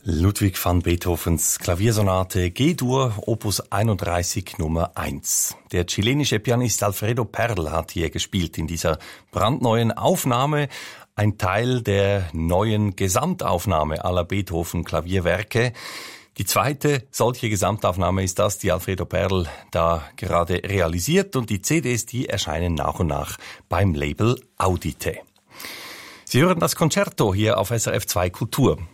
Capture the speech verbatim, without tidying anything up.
Ludwig van Beethovens Klaviersonate G-Dur, Opus einunddreißig Nummer eins. Der chilenische Pianist Alfredo Perl hat hier gespielt in dieser brandneuen Aufnahme. Ein Teil der neuen Gesamtaufnahme aller Beethoven-Klavierwerke. Die zweite solche Gesamtaufnahme ist das, die Alfredo Perl da gerade realisiert. Und die C Ds, die erscheinen nach und nach beim Label Audite. Sie hören das Concerto hier auf S R F zwei Kultur.